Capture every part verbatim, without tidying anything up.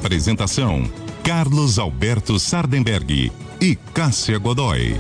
Apresentação: Carlos Alberto Sardenberg e Cássia Godoy.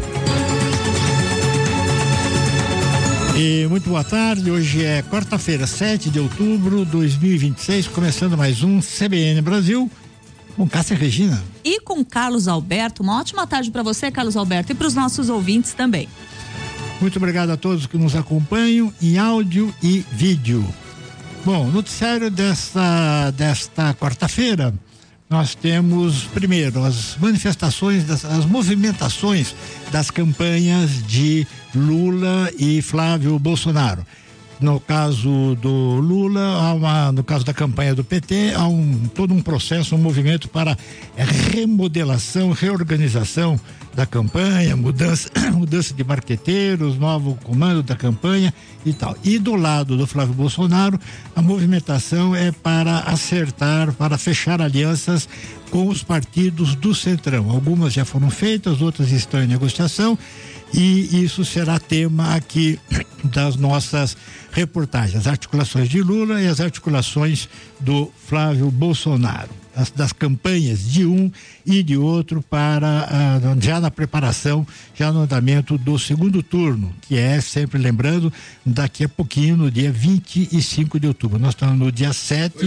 E muito boa tarde, hoje é quarta-feira, sete de outubro de dois mil e vinte e seis, começando mais um C B N Brasil, com Cássia Regina. E com Carlos Alberto. Uma ótima tarde para você, Carlos Alberto, e para os nossos ouvintes também. Muito obrigado a todos que nos acompanham em áudio e vídeo. Bom, noticiário desta, desta quarta-feira, nós temos primeiro as manifestações, das, as movimentações das campanhas de Lula e Flávio Bolsonaro. No caso do Lula, há uma, no caso da campanha do P T, há um, todo um processo, um movimento para remodelação, reorganização da campanha, mudança, mudança de marqueteiros, novo comando da campanha e tal. E do lado do Flávio Bolsonaro, a movimentação é para acertar, para fechar alianças com os partidos do Centrão. Algumas já foram feitas, outras estão em negociação, e isso será tema aqui das nossas reportagens, as articulações de Lula e as articulações do Flávio Bolsonaro, as, das campanhas de um e de outro para uh, já na preparação, já no andamento do segundo turno, que é, sempre lembrando, daqui a pouquinho, no dia vinte e cinco de outubro. Nós estamos no dia sete,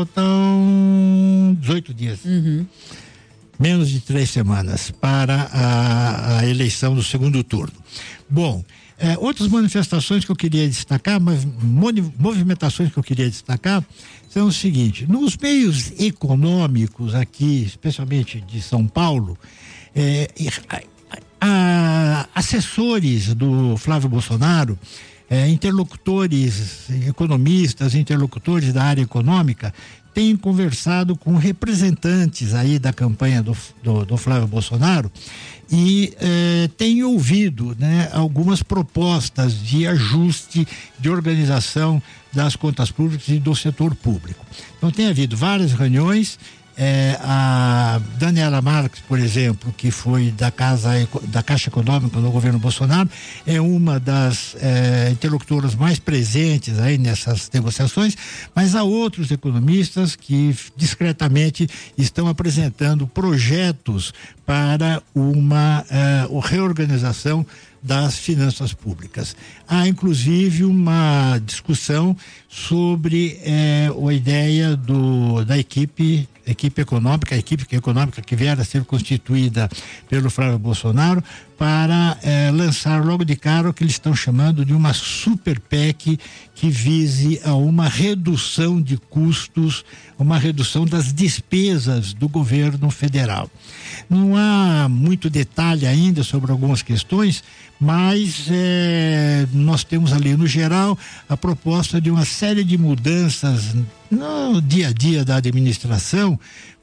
faltam dezoito dias. Uhum. Menos de três semanas para a, a eleição do segundo turno. Bom, é, outras manifestações que eu queria destacar, mas movimentações que eu queria destacar são o seguinte: nos meios econômicos aqui, especialmente de São Paulo, é, a, a, assessores do Flávio Bolsonaro, é, interlocutores, economistas, interlocutores da área econômica, tem conversado com representantes aí da campanha do, do, do Flávio Bolsonaro e eh, tem ouvido, né, algumas propostas de ajuste, de organização das contas públicas e do setor público. Então tem havido várias reuniões. É, a Daniela Marques, por exemplo, que foi da Casa, da Caixa Econômica no governo Bolsonaro, é uma das é, interlocutoras mais presentes aí nessas negociações, mas há outros economistas que discretamente estão apresentando projetos para uma é, reorganização das finanças públicas. Há inclusive uma discussão sobre eh, a ideia do, da equipe, equipe econômica, a equipe econômica que vier a ser constituída pelo Flávio Bolsonaro para eh, lançar logo de cara o que eles estão chamando de uma super P E C que vise a uma redução de custos, uma redução das despesas do governo federal. Não há muito detalhe ainda sobre algumas questões, mas eh, nós temos ali no geral a proposta de uma série de mudanças no dia a dia da administração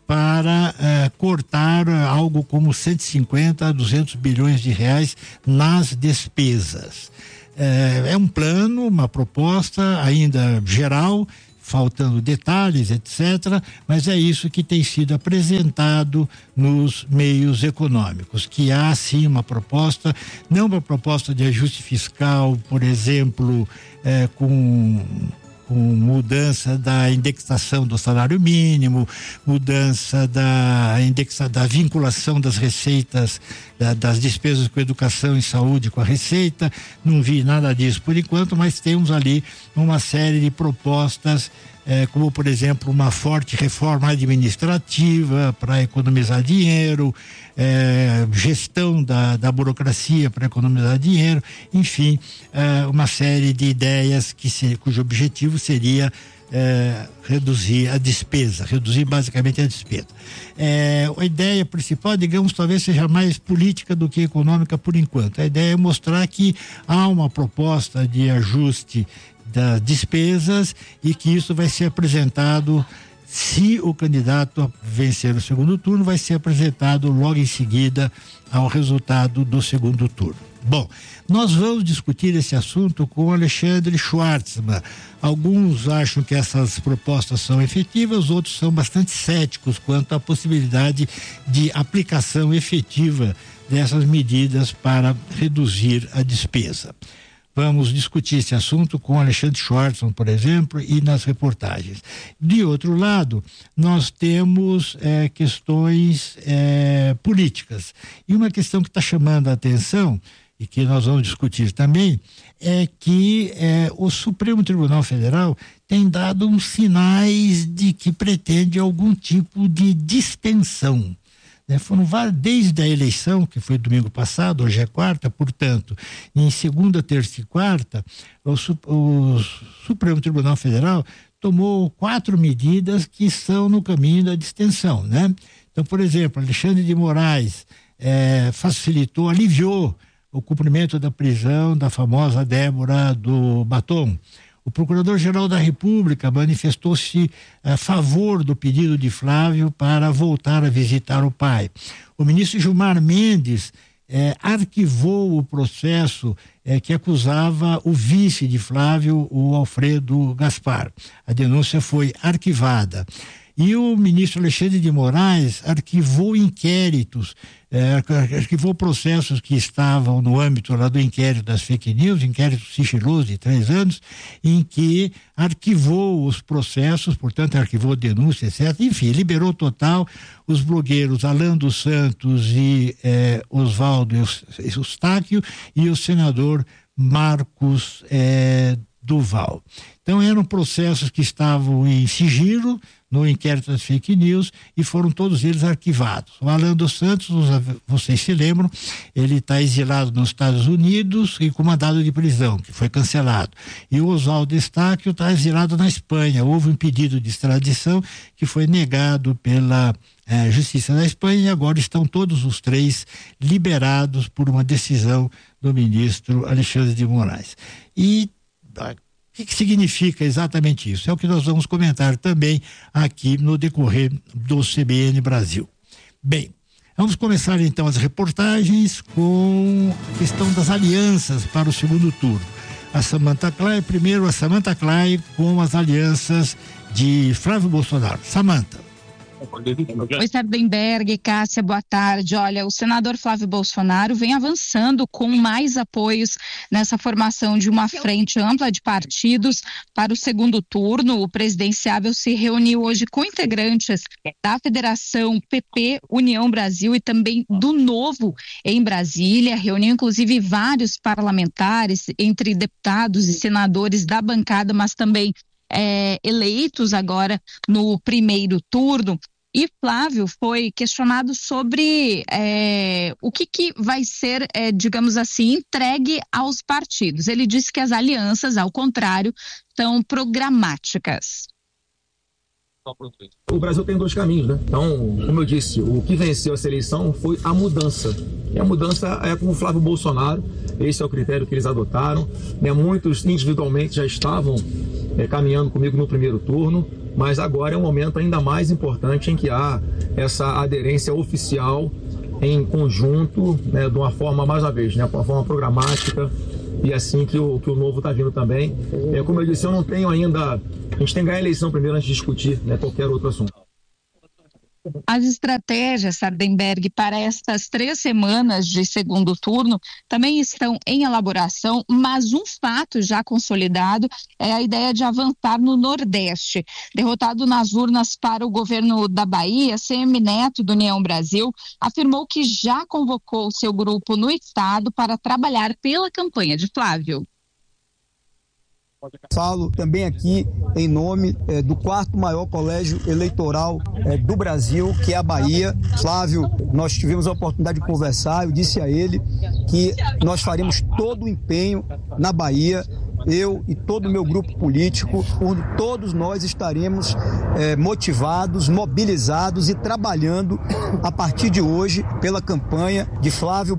para eh, cortar algo como cento e cinquenta a duzentos bilhões de reais nas despesas. Eh, é um plano, uma proposta ainda geral, faltando detalhes, etcétera, mas é isso que tem sido apresentado nos meios econômicos, que há sim uma proposta, não uma proposta de ajuste fiscal, por exemplo, eh, com com mudança da indexação do salário mínimo, mudança da indexa, da vinculação das receitas, da, das despesas com educação e saúde com a receita. Não vi nada disso por enquanto, mas temos ali uma série de propostas, eh, como por exemplo uma forte reforma administrativa para economizar dinheiro, eh, gestão da, da burocracia para economizar dinheiro, enfim, eh, uma série de ideias que se, cujo objetivo seria É, reduzir a despesa, reduzir basicamente a despesa. É, a ideia principal, digamos, talvez seja mais política do que econômica por enquanto. A ideia é mostrar que há uma proposta de ajuste das despesas e que isso vai ser apresentado, se o candidato vencer o segundo turno, vai ser apresentado logo em seguida ao resultado do segundo turno. Bom, nós vamos discutir esse assunto com Alexandre Schwartzman. Alguns acham que essas propostas são efetivas, outros são bastante céticos quanto à possibilidade de aplicação efetiva dessas medidas para reduzir a despesa. vamos discutir esse assunto com Alexandre Schwartzman, por exemplo, e nas reportagens. De outro lado, nós temos é, questões é, políticas. E uma questão que está chamando a atenção, e que nós vamos discutir também, é que é, o Supremo Tribunal Federal tem dado uns sinais de que pretende algum tipo de distensão. Né? Foram vários, desde a eleição, que foi domingo passado, hoje é quarta, portanto, em segunda, terça e quarta, o, o Supremo Tribunal Federal tomou quatro medidas que estão no caminho da distensão, né? Então, por exemplo, Alexandre de Moraes é, facilitou, aliviou o cumprimento da prisão da famosa Débora do Batom. O Procurador-Geral da República manifestou-se a favor do pedido de Flávio para voltar a visitar o pai. O ministro Gilmar Mendes eh, arquivou o processo eh, que acusava o vice de Flávio, o Alfredo Gaspar. A denúncia foi arquivada. E o ministro Alexandre de Moraes arquivou inquéritos, eh, arquivou processos que estavam no âmbito lá do inquérito das fake news, inquérito sigiloso de três anos, em que arquivou os processos, portanto arquivou denúncia, etcétera. Enfim, liberou total os blogueiros Alan dos Santos e eh, Oswaldo Eustáquio e o senador Marcos eh, Duval. Então eram processos que estavam em sigilo no inquérito das fake news e foram todos eles arquivados. O Alan dos Santos, vocês se lembram, ele está exilado nos Estados Unidos e com mandado de prisão, que foi cancelado. E o Oswaldo Eustáquio está exilado na Espanha. Houve um pedido de extradição que foi negado pela eh, Justiça da Espanha e agora estão todos os três liberados por uma decisão do ministro Alexandre de Moraes. E o que, que significa exatamente isso? É o que nós vamos comentar também aqui no decorrer do C B N Brasil. Bem, vamos começar então as reportagens com a questão das alianças para o segundo turno. A Samantha Clay, primeiro a Samantha Clay com as alianças de Flávio Bolsonaro. Samantha. Oi, Sardenberg, Cássia, boa tarde. Olha, o senador Flávio Bolsonaro vem avançando com mais apoios nessa formação de uma frente ampla de partidos para o segundo turno. O presidenciável se reuniu hoje com integrantes da Federação P P, União Brasil e também do Novo em Brasília. Reuniu inclusive vários parlamentares, entre deputados e senadores da bancada, mas também É, eleitos agora no primeiro turno. E Flávio foi questionado sobre é, o que, que vai ser, é, digamos assim, entregue aos partidos. Ele disse que as alianças, ao contrário, são programáticas. O Brasil tem dois caminhos, né? Então, como eu disse, o que venceu essa eleição foi a mudança. E a mudança é com o Flávio Bolsonaro, esse é o critério que eles adotaram. Né? Muitos individualmente já estavam é, caminhando comigo no primeiro turno, mas agora é um momento ainda mais importante em que há essa aderência oficial em conjunto, né, de uma forma, mais uma vez, né, de uma forma programática, e assim que o, que o Novo está vindo também. É, como eu disse, eu não tenho ainda... A gente tem que ganhar a eleição primeiro antes de discutir, né, qualquer outro assunto. As estratégias, Sardenberg, para estas três semanas de segundo turno também estão em elaboração, mas um fato já consolidado é a ideia de avançar no Nordeste. Derrotado nas urnas para o governo da Bahia, C M Neto, do União Brasil, afirmou que já convocou seu grupo no estado para trabalhar pela campanha de Flávio. Falo também aqui em nome eh, do quarto maior colégio eleitoral eh, do Brasil, que é a Bahia. Flávio, nós tivemos a oportunidade de conversar, eu disse a ele que nós faremos todo o empenho na Bahia, eu e todo o meu grupo político, onde todos nós estaremos eh, motivados, mobilizados e trabalhando a partir de hoje pela campanha de Flávio.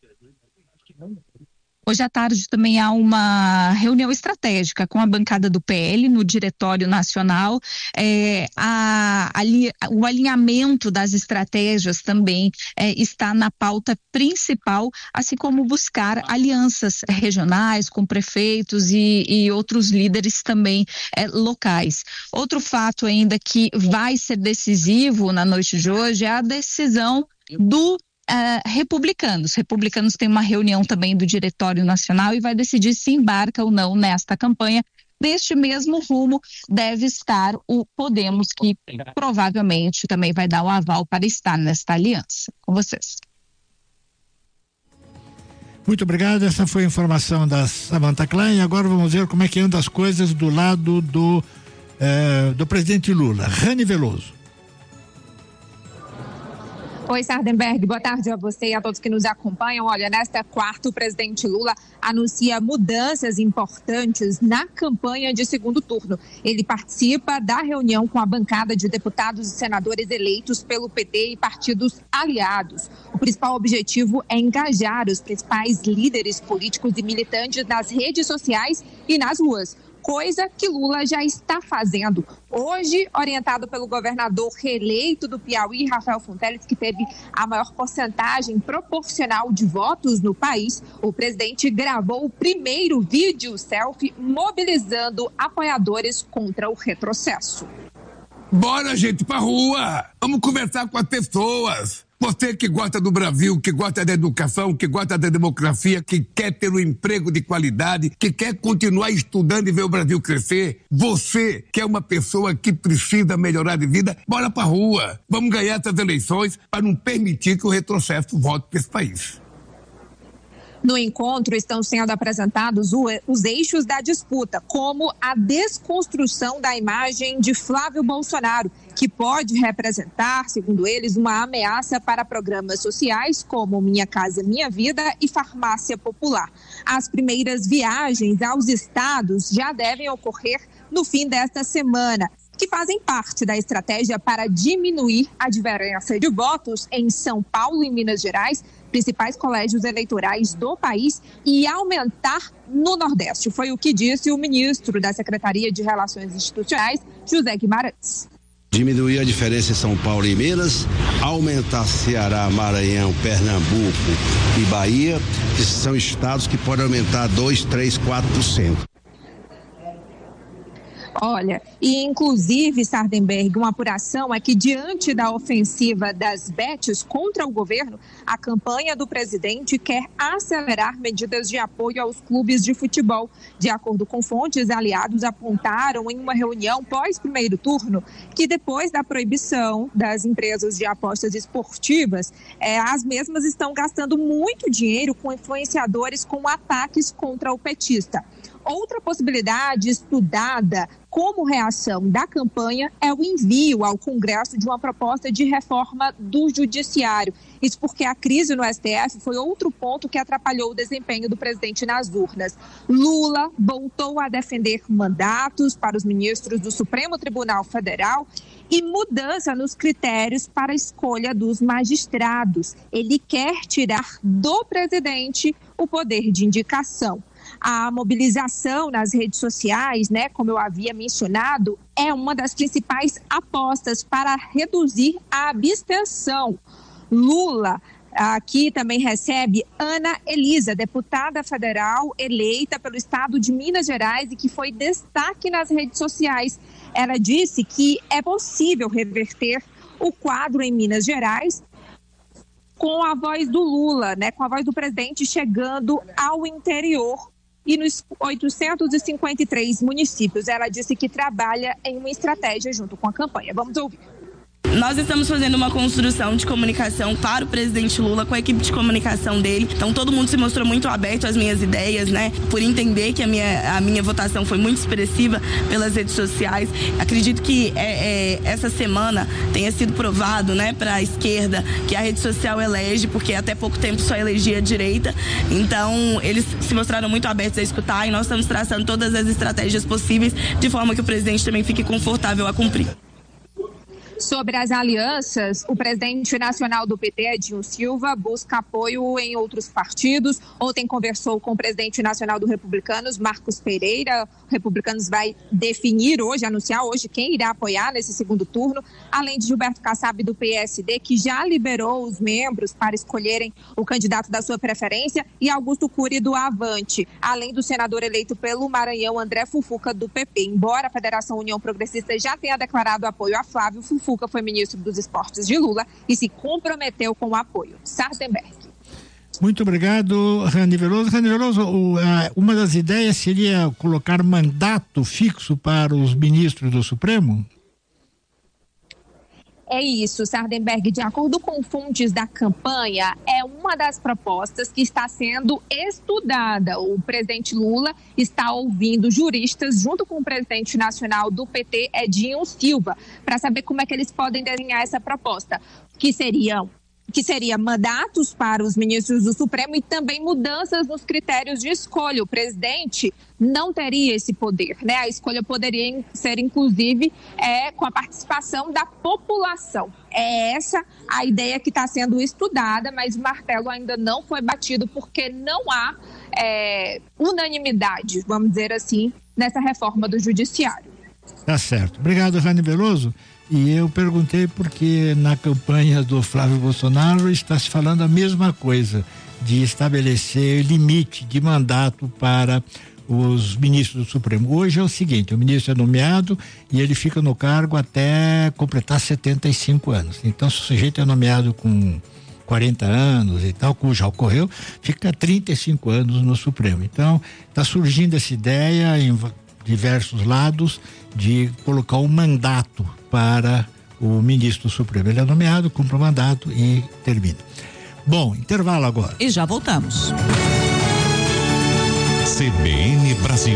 Hoje à tarde também há uma reunião estratégica com a bancada do P L no Diretório Nacional. É, a, a, o alinhamento das estratégias também é, está na pauta principal, assim como buscar alianças regionais com prefeitos e, e outros líderes também é, locais. Outro fato ainda que vai ser decisivo na noite de hoje é a decisão do uh, republicanos. Republicanos têm uma reunião também do Diretório Nacional e vai decidir se embarca ou não nesta campanha. Neste mesmo rumo deve estar o Podemos, que provavelmente também vai dar o aval para estar nesta aliança. Com vocês. Muito obrigado, essa foi a informação da Samantha Klein. Agora vamos ver como é que andam as coisas do lado do, eh, do presidente Lula. Rani Veloso. Oi, Sardenberg, boa tarde a você e a todos que nos acompanham. Olha, nesta quarta, o presidente Lula anuncia mudanças importantes na campanha de segundo turno. Ele participa da reunião com a bancada de deputados e senadores eleitos pelo P T e partidos aliados. O principal objetivo é engajar os principais líderes políticos e militantes nas redes sociais e nas ruas, coisa que Lula já está fazendo. Hoje, orientado pelo governador reeleito do Piauí, Rafael Fonteles, que teve a maior porcentagem proporcional de votos no país, o presidente gravou o primeiro vídeo selfie mobilizando apoiadores contra o retrocesso. Bora, gente, pra rua! Vamos conversar com as pessoas! Você que gosta do Brasil, que gosta da educação, que gosta da democracia, que quer ter um emprego de qualidade, que quer continuar estudando e ver o Brasil crescer, você que é uma pessoa que precisa melhorar de vida, bora pra rua. Vamos ganhar essas eleições para não permitir que o retrocesso volte para esse país. No encontro estão sendo apresentados os eixos da disputa, como a desconstrução da imagem de Flávio Bolsonaro, que pode representar, segundo eles, uma ameaça para programas sociais como Minha Casa Minha Vida e Farmácia Popular. As primeiras viagens aos estados já devem ocorrer no fim desta semana, que fazem parte da estratégia para diminuir a diferença de votos em São Paulo e Minas Gerais, principais colégios eleitorais do país, e aumentar no Nordeste. Foi o que disse o ministro da Secretaria de Relações Institucionais, José Guimarães. Diminuir a diferença em São Paulo e Minas, aumentar Ceará, Maranhão, Pernambuco e Bahia, que são estados que podem aumentar dois, três, quatro por cento. Olha, e inclusive, Sardenberg, uma apuração é que diante da ofensiva das bets contra o governo, a campanha do presidente quer acelerar medidas de apoio aos clubes de futebol. De acordo com fontes, aliados apontaram em uma reunião pós-primeiro turno que depois da proibição das empresas de apostas esportivas, é, as mesmas estão gastando muito dinheiro com influenciadores com ataques contra o petista. Outra possibilidade estudada como reação da campanha é o envio ao Congresso de uma proposta de reforma do Judiciário. Isso porque a crise no S T F foi outro ponto que atrapalhou o desempenho do presidente nas urnas. Lula voltou a defender mandatos para os ministros do Supremo Tribunal Federal e mudança nos critérios para a escolha dos magistrados. Ele quer tirar do presidente o poder de indicação. A mobilização nas redes sociais, né, como eu havia mencionado, é uma das principais apostas para reduzir a abstenção. Lula aqui também recebe Ana Elisa, deputada federal eleita pelo estado de Minas Gerais e que foi destaque nas redes sociais. Ela disse que é possível reverter o quadro em Minas Gerais com a voz do Lula, né, com a voz do presidente chegando ao interior e nos oitocentos e cinquenta e três municípios. Ela disse que trabalha em uma estratégia junto com a campanha. Vamos ouvir. Nós estamos fazendo uma construção de comunicação para o presidente Lula com a equipe de comunicação dele. Então todo mundo se mostrou muito aberto às minhas ideias, né? Por entender que a minha, a minha votação foi muito expressiva pelas redes sociais. Acredito que é, é, essa semana tenha sido provado, né, para a esquerda que a rede social elege, porque até pouco tempo só elegia a direita. Então eles se mostraram muito abertos a escutar e nós estamos traçando todas as estratégias possíveis de forma que o presidente também fique confortável a cumprir. Sobre as alianças, o presidente nacional do P T, Edinho Silva, busca apoio em outros partidos. Ontem conversou com o presidente nacional do Republicanos, Marcos Pereira. O Republicanos vai definir hoje, anunciar hoje quem irá apoiar nesse segundo turno, além de Gilberto Kassab do P S D, que já liberou os membros para escolherem o candidato da sua preferência, e Augusto Cury do Avante, além do senador eleito pelo Maranhão, André Fufuca do P P. Embora a Federação União Progressista já tenha declarado apoio a Flávio Fufuca, Fuca foi ministro dos Esportes de Lula e se comprometeu com o apoio. Sardenberg. Muito obrigado, Rani Veloso. Rani Veloso, o, a, uma das ideias seria colocar mandato fixo para os ministros do Supremo? É isso, Sardenberg. De acordo com fontes da campanha, é uma das propostas que está sendo estudada. O presidente Lula está ouvindo juristas, junto com o presidente nacional do P T, Edinho Silva, para saber como é que eles podem desenhar essa proposta, que seriam que seria mandatos para os ministros do Supremo e também mudanças nos critérios de escolha. O presidente não teria esse poder, né? A escolha poderia ser, inclusive, é, com a participação da população. É essa a ideia que está sendo estudada, mas o martelo ainda não foi batido porque não há é, unanimidade, vamos dizer assim, nessa reforma do judiciário. Tá certo. Obrigado, Rani Veloso. E eu perguntei porque na campanha do Flávio Bolsonaro está se falando a mesma coisa, de estabelecer limite de mandato para os ministros do Supremo. Hoje é o seguinte, o ministro é nomeado e ele fica no cargo até completar setenta e cinco anos. Então, se o sujeito é nomeado com quarenta anos e tal, como já ocorreu, fica trinta e cinco anos no Supremo. Então, está surgindo essa ideia em diversos lados de colocar um mandato para o ministro do Supremo. Ele é nomeado, cumpre o mandato e termina. Bom, intervalo agora. E já voltamos. C B N Brasil.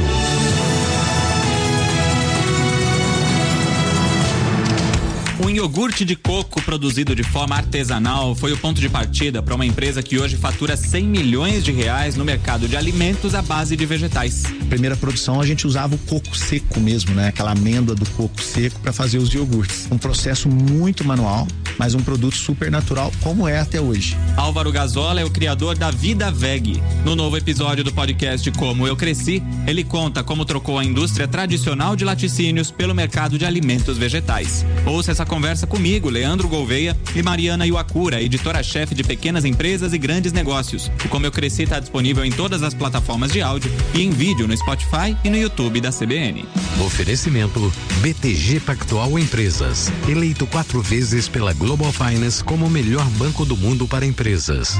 Um iogurte de coco produzido de forma artesanal foi o ponto de partida para uma empresa que hoje fatura cem milhões de reais no mercado de alimentos à base de vegetais. Primeira produção a gente usava o coco seco mesmo, né? Aquela amêndoa do coco seco para fazer os iogurtes. Um processo muito manual, mas um produto super natural como é até hoje. Álvaro Gazola é o criador da Vida Veg. No novo episódio do podcast Como Eu Cresci, ele conta como trocou a indústria tradicional de laticínios pelo mercado de alimentos vegetais. Ouça essa conversa comigo, Leandro Gouveia e Mariana Iwakura, editora-chefe de pequenas empresas e grandes negócios. O Como Eu Cresci está disponível em todas as plataformas de áudio e em vídeo no Spotify e no YouTube da C B N. Oferecimento B T G Pactual Empresas, eleito quatro vezes pela Global Finance como o melhor banco do mundo para empresas.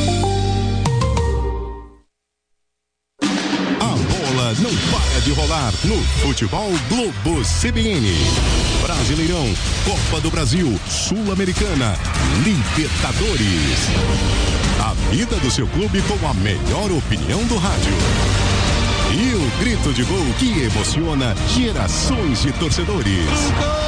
Não para de rolar no Futebol Globo C B N. Brasileirão, Copa do Brasil, Sul-Americana, Libertadores. A vida do seu clube com a melhor opinião do rádio. E o grito de gol que emociona gerações de torcedores.